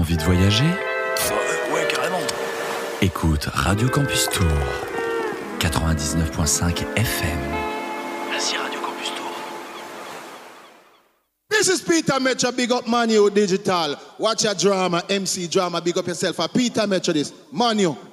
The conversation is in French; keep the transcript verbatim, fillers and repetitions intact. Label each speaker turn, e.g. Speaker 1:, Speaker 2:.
Speaker 1: envie de voyager ?
Speaker 2: euh, Ouais, carrément.
Speaker 1: Écoute Radio Campus Tour, quatre-vingt-dix-neuf virgule cinq F M.
Speaker 2: Vas-y, Radio Campus Tour.
Speaker 3: This is Peter Metro, big up Manu Digital. Watch your drama, M C drama, big up yourself. For Peter Metro this, Manu.